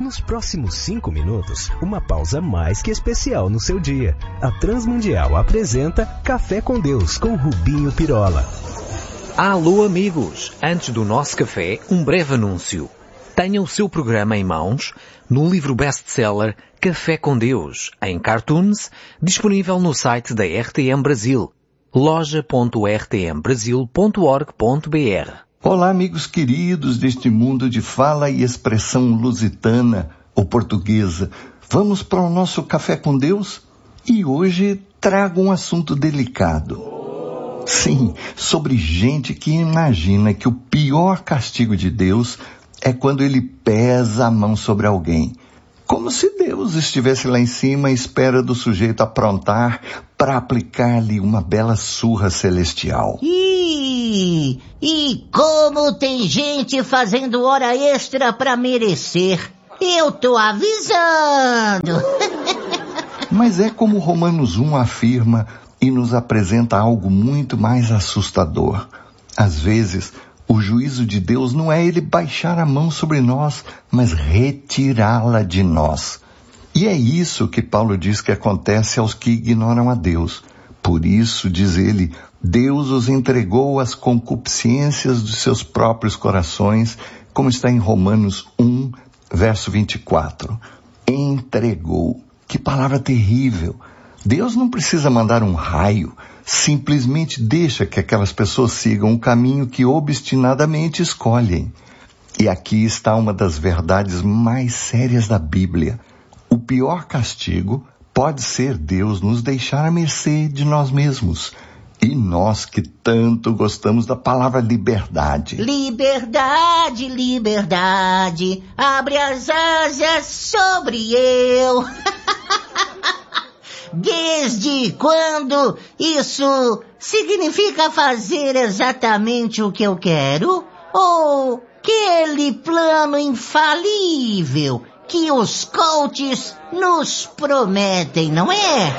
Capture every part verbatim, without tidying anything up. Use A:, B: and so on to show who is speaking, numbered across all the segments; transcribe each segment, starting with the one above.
A: Nos próximos cinco minutos, uma pausa mais que especial no seu dia. A Transmundial apresenta Café com Deus com Rubinho Pirola.
B: Alô amigos, antes do nosso café, um breve anúncio. Tenha o seu programa em mãos no livro best-seller Café com Deus, em cartoons, disponível no site da R T M Brasil, loja ponto r t m brasil ponto org ponto b r.
C: Olá amigos queridos deste mundo de fala e expressão lusitana ou portuguesa. Vamos para o nosso Café com Deus? E hoje trago um assunto delicado. Sim, sobre gente que imagina que o pior castigo de Deus é quando ele pesa a mão sobre alguém. Como se Deus estivesse lá em cima à espera do sujeito aprontar para aplicar-lhe uma bela surra celestial.
D: Ih, e como tem gente fazendo hora extra para merecer. Eu tô avisando.
C: Mas é como Romanos um afirma e nos apresenta algo muito mais assustador. Às vezes, o juízo de Deus não é ele baixar a mão sobre nós, mas retirá-la de nós. E é isso que Paulo diz que acontece aos que ignoram a Deus. Por isso, diz ele, Deus os entregou às concupiscências dos seus próprios corações, como está em Romanos um, verso vinte e quatro. Entregou. Que palavra terrível! Deus não precisa mandar um raio, simplesmente deixa que aquelas pessoas sigam o caminho que obstinadamente escolhem. E aqui está uma das verdades mais sérias da Bíblia. O pior castigo pode ser Deus nos deixar à mercê de nós mesmos. E nós que tanto gostamos da palavra liberdade.
D: Liberdade, liberdade, abre as asas sobre eu. Desde quando isso significa fazer exatamente o que eu quero? Ou aquele plano infalível que os coaches nos prometem, não é?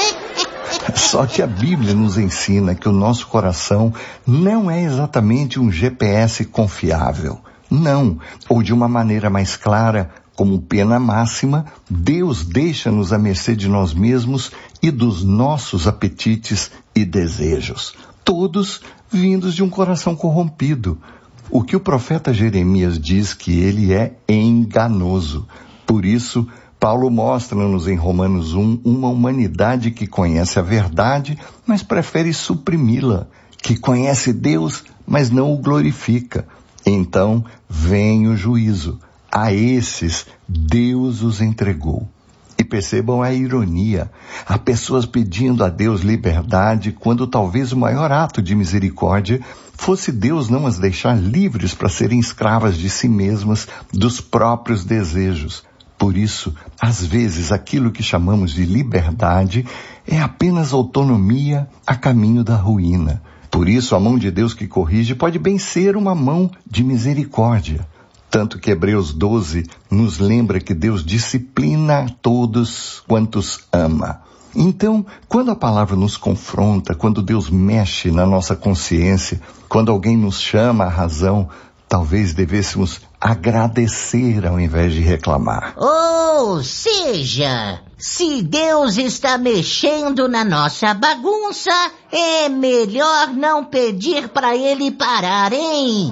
C: Só que a Bíblia nos ensina que o nosso coração não é exatamente um G P S confiável. Não, ou de uma maneira mais clara, como pena máxima, Deus deixa-nos à mercê de nós mesmos e dos nossos apetites e desejos, todos vindos de um coração corrompido. O que o profeta Jeremias diz que ele é enganoso. Por isso, Paulo mostra-nos em Romanos um uma humanidade que conhece a verdade, mas prefere suprimi-la, que conhece Deus, mas não o glorifica. Então vem o juízo. A esses, Deus os entregou. E percebam a ironia. Há pessoas pedindo a Deus liberdade quando talvez o maior ato de misericórdia fosse Deus não as deixar livres para serem escravas de si mesmas, dos próprios desejos. Por isso, às vezes, aquilo que chamamos de liberdade é apenas autonomia a caminho da ruína. Por isso, a mão de Deus que corrige pode bem ser uma mão de misericórdia. Tanto que Hebreus doze nos lembra que Deus disciplina a todos quantos ama. Então, quando a palavra nos confronta, quando Deus mexe na nossa consciência, quando alguém nos chama à razão, talvez devêssemos agradecer ao invés de reclamar.
D: Ou seja, se Deus está mexendo na nossa bagunça, é melhor não pedir para ele parar, hein?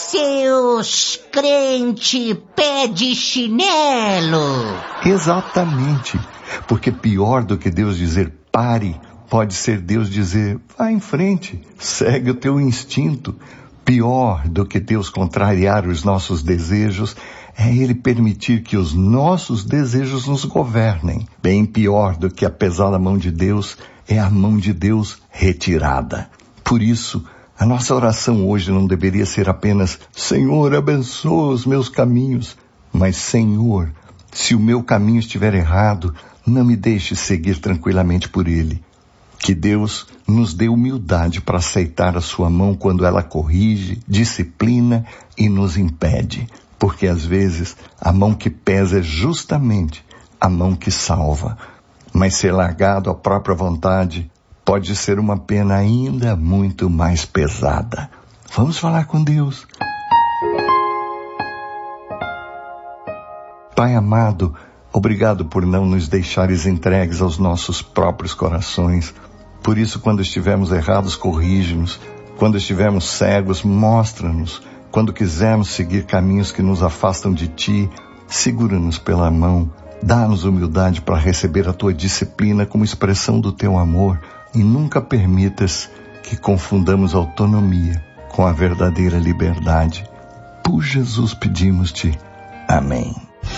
D: Seus crente pé de chinelo.
C: Exatamente, porque pior do que Deus dizer pare, pode ser Deus dizer vá em frente, segue o teu instinto. Pior do que Deus contrariar os nossos desejos é Ele permitir que os nossos desejos nos governem. Bem pior do que a pesada mão de Deus é a mão de Deus retirada. Por isso, a nossa oração hoje não deveria ser apenas Senhor, abençoa os meus caminhos, mas Senhor, se o meu caminho estiver errado, não me deixe seguir tranquilamente por ele. Que Deus nos dê humildade para aceitar a sua mão quando ela corrige, disciplina e nos impede, porque às vezes a mão que pesa é justamente a mão que salva. Mas ser largado à própria vontade pode ser uma pena ainda muito mais pesada. Vamos falar com Deus. Pai amado, obrigado por não nos deixares entregues aos nossos próprios corações. Por isso, quando estivermos errados, corrige-nos. Quando estivermos cegos, mostra-nos. Quando quisermos seguir caminhos que nos afastam de Ti, segura-nos pela mão. Dá-nos humildade para receber a Tua disciplina como expressão do Teu amor. E nunca permitas que confundamos autonomia com a verdadeira liberdade. Por Jesus pedimos-te. Amém.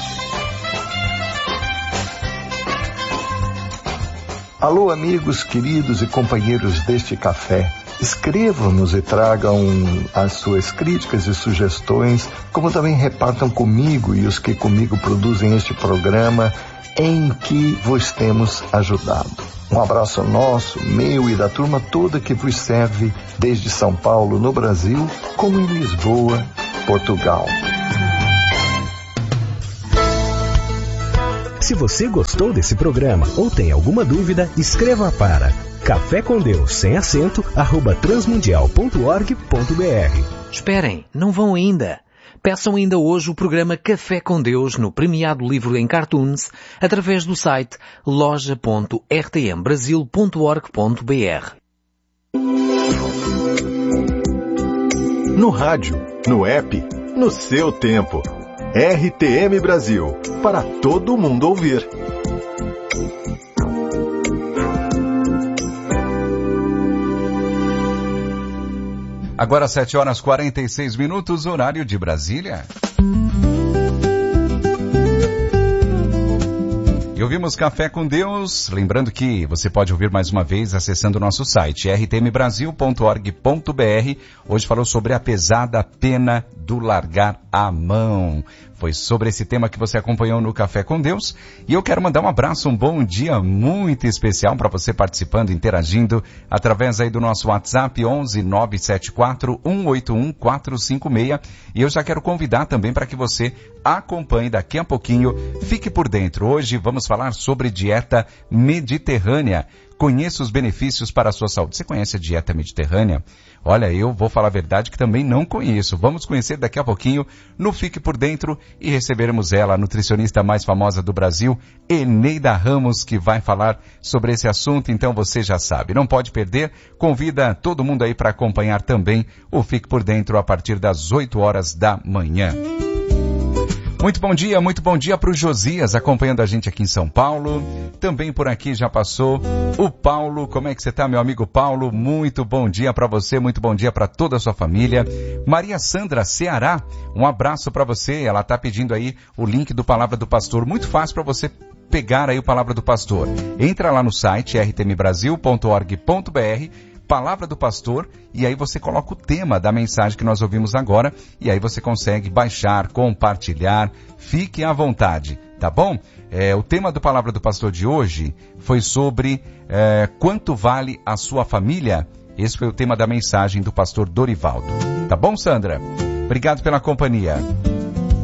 C: Alô, amigos queridos e companheiros deste café. Escrevam-nos e tragam as suas críticas e sugestões, como também repartam comigo e os que comigo produzem este programa em que vos temos ajudado. Um abraço nosso, meu e da turma toda que vos serve desde São Paulo, no Brasil, como em Lisboa, Portugal.
A: Se você gostou desse programa ou tem alguma dúvida, escreva para café com Deus sem acento arroba transmundial ponto org ponto br.
B: Esperem, não vão ainda. Peçam ainda hoje o programa Café com Deus no premiado livro em cartoons através do site loja ponto r t m brasil ponto org ponto br.
E: No rádio, no app, no seu tempo. R T M Brasil, para todo mundo ouvir.
F: Agora sete horas e quarenta e seis minutos, horário de Brasília. E ouvimos Café com Deus, lembrando que você pode ouvir mais uma vez acessando o nosso site r t m brasil ponto org ponto br. Hoje falou sobre a pesada pena do largar a mão. Foi sobre esse tema que você acompanhou no Café com Deus. E eu quero mandar um abraço, um bom dia muito especial para você participando, interagindo através aí do nosso WhatsApp onze nove sete quatro um oito um quatro cinco seis. E eu já quero convidar também para que você acompanhe daqui a pouquinho. Fique por dentro. Hoje vamos falar sobre dieta mediterrânea. Conheça os benefícios para a sua saúde. Você conhece a dieta mediterrânea? Olha, eu vou falar a verdade que também não conheço. Vamos conhecer daqui a pouquinho no Fique por Dentro e receberemos ela, a nutricionista mais famosa do Brasil, Eneida Ramos, que vai falar sobre esse assunto. Então você já sabe, não pode perder. Convida todo mundo aí para acompanhar também o Fique por Dentro a partir das oito horas da manhã. Muito bom dia, muito bom dia para o Josias acompanhando a gente aqui em São Paulo. Também por aqui já passou o Paulo. Como é que você está, meu amigo Paulo? Muito bom dia para você, muito bom dia para toda a sua família. Maria Sandra, Ceará, um abraço para você. Ela está pedindo aí o link do Palavra do Pastor. Muito fácil para você pegar aí o Palavra do Pastor. Entra lá no site r t m brasil ponto org ponto br, Palavra do Pastor, e aí você coloca o tema da mensagem que nós ouvimos agora, e aí você consegue baixar, compartilhar, fique à vontade, tá bom? É, o tema do Palavra do Pastor de hoje foi sobre é, quanto vale a sua família. Esse foi o tema da mensagem do pastor Dorivaldo. Tá bom, Sandra? Obrigado pela companhia.